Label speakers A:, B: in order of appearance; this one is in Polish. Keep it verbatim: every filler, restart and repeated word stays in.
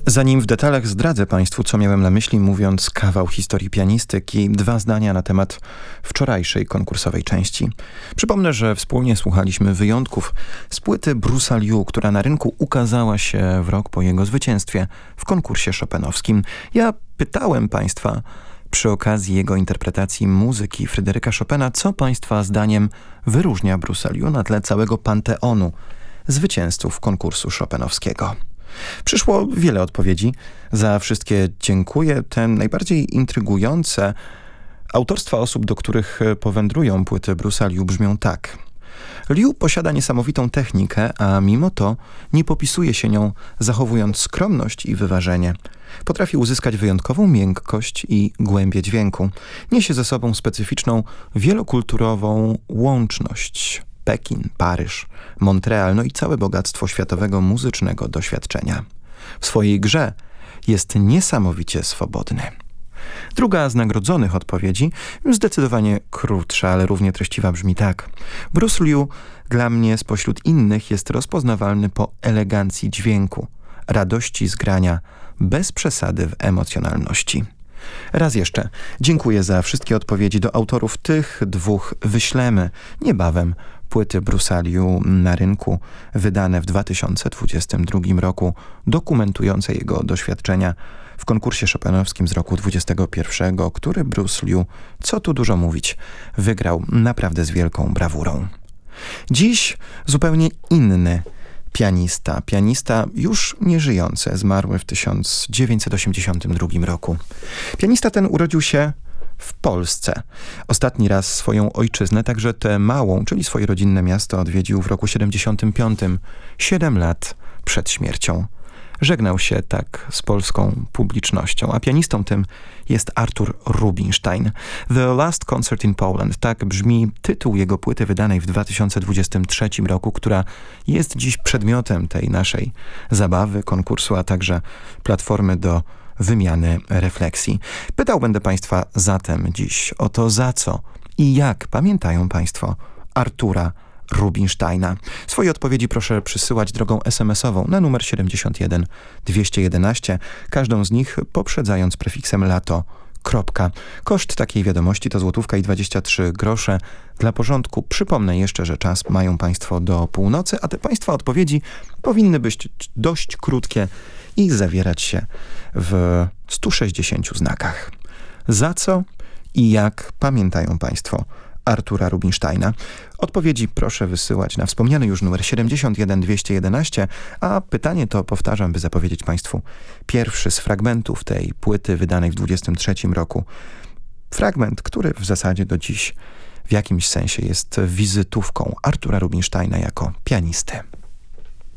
A: Zanim w detalach zdradzę Państwu, co miałem na myśli, mówiąc kawał historii pianistyki, dwa zdania na temat wczorajszej konkursowej części. Przypomnę, że wspólnie słuchaliśmy wyjątków z płyty Bruce'a Liu, która na rynku ukazała się w rok po jego zwycięstwie w konkursie chopinowskim. Ja pytałem Państwa przy okazji jego interpretacji muzyki Fryderyka Chopina, co Państwa zdaniem wyróżnia Bruce'a Liu na tle całego panteonu zwycięzców konkursu chopinowskiego. Przyszło wiele odpowiedzi. Za wszystkie dziękuję. Te najbardziej intrygujące autorstwa osób, do których powędrują płyty Bruce'a Liu, brzmią tak. Liu posiada niesamowitą technikę, a mimo to nie popisuje się nią, zachowując skromność i wyważenie. Potrafi uzyskać wyjątkową miękkość i głębię dźwięku. Niesie ze sobą specyficzną, wielokulturową łączność. Pekin, Paryż, Montreal, no i całe bogactwo światowego muzycznego doświadczenia. W swojej grze jest niesamowicie swobodny. Druga z nagrodzonych odpowiedzi, zdecydowanie krótsza, ale równie treściwa, brzmi tak. Bruce Liu dla mnie spośród innych jest rozpoznawalny po elegancji dźwięku, radości z grania, bez przesady w emocjonalności. Raz jeszcze dziękuję za wszystkie odpowiedzi. Do autorów tych dwóch wyślemy niebawem płyty Bruce'a Liu na rynku, wydane w dwa tysiące dwudziestym drugim roku, dokumentujące jego doświadczenia w konkursie chopinowskim z roku dwudziestego pierwszego, który Bruce Liu, co tu dużo mówić, wygrał naprawdę z wielką brawurą. Dziś zupełnie inny pianista. Pianista już nieżyjący, zmarły w tysiąc dziewięćset osiemdziesiątym drugim roku. Pianista ten urodził się w Polsce. Ostatni raz swoją ojczyznę, także tę małą, czyli swoje rodzinne miasto, odwiedził w roku siedemdziesiątym piątym, siedem lat przed śmiercią. Żegnał się tak z polską publicznością, a pianistą tym jest Artur Rubinstein. The Last Concert in Poland. Tak brzmi tytuł jego płyty wydanej w dwa tysiące dwudziestym trzecim roku, która jest dziś przedmiotem tej naszej zabawy, konkursu, a także platformy do wymiany refleksji. Pytał będę Państwa zatem dziś o to, za co i jak pamiętają Państwo Artura Rubinsteina. Swoje odpowiedzi proszę przysyłać drogą es em esową na numer siedemdziesiąt jeden dwieście jedenaście, każdą z nich poprzedzając prefiksem lato. Kropka. Koszt takiej wiadomości to złotówka i dwadzieścia trzy grosze. Dla porządku przypomnę jeszcze, że czas mają Państwo do północy, a te Państwa odpowiedzi powinny być dość krótkie i zawierać się w stu sześćdziesięciu znakach. Za co i jak pamiętają Państwo Artura Rubinsteina? Odpowiedzi proszę wysyłać na wspomniany już numer siedemdziesiąt jeden dwieście jedenaście, a pytanie to, powtarzam, by zapowiedzieć Państwu pierwszy z fragmentów tej płyty wydanej w dwudziestym trzecim roku. Fragment, który w zasadzie do dziś w jakimś sensie jest wizytówką Artura Rubinsteina jako pianisty.